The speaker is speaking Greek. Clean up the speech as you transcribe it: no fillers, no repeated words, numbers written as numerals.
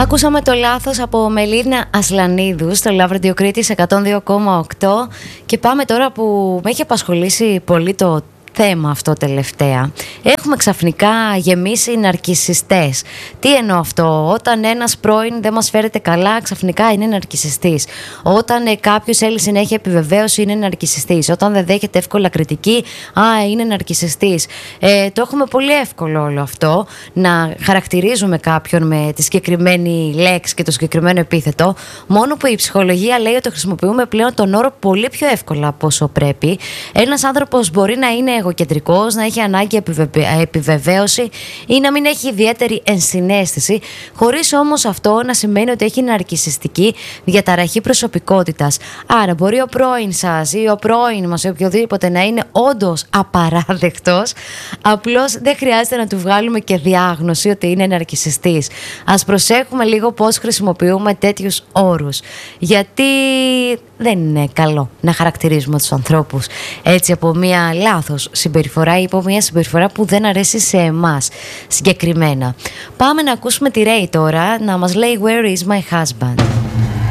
Ακούσαμε το λάθος από Μελίνα Ασλανίδου στο Love Radio Κρήτης 102,8 και πάμε τώρα που με έχει απασχολήσει πολύ το θέμα αυτό τελευταία. Έχουμε ξαφνικά γεμίσει ναρκισσιστές. Τι εννοώ αυτό? Όταν ένας πρώην δεν μας φέρεται καλά, ξαφνικά είναι ναρκισσιστής. Όταν κάποιος θέλει συνέχεια επιβεβαίωση, είναι ναρκισσιστής. Όταν δεν δέχεται εύκολα κριτική, είναι ναρκισσιστής. Το έχουμε πολύ εύκολο όλο αυτό, να χαρακτηρίζουμε κάποιον με τη συγκεκριμένη λέξη και το συγκεκριμένο επίθετο, μόνο που η ψυχολογία λέει ότι χρησιμοποιούμε πλέον τον όρο πολύ πιο εύκολα από όσο πρέπει. Ένας άνθρωπος μπορεί να είναι εγωκεντρικός, να έχει ανάγκη επιβεβαίωση ή να μην έχει ιδιαίτερη ενσυναίσθηση, χωρίς όμως αυτό να σημαίνει ότι έχει ναρκισσιστική διαταραχή προσωπικότητας. Άρα μπορεί ο πρώην σας ή ο πρώην μας ή οποιοδήποτε να είναι όντως απαράδεκτος, απλώς δεν χρειάζεται να του βγάλουμε και διάγνωση ότι είναι ναρκισσιστής. Ας προσέχουμε λίγο πώς χρησιμοποιούμε τέτοιους όρους, γιατί δεν είναι καλό να χαρακτηρίζουμε τους ανθρώπους έτσι από μία λάθος συμπεριφορά ή από μία συμπεριφορά που δεν αρέσει σε εμάς συγκεκριμένα. Πάμε να ακούσουμε τη Ray τώρα να μας λέει Where is my husband.